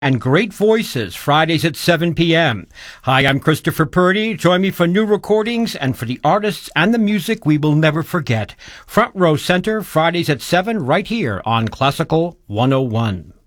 and Great Voices, Fridays at 7 p.m. Hi, I'm Christopher Purdy. Join me for new recordings and for the artists and the music we will never forget. Front Row Center, Fridays at 7, right here on Classical 101.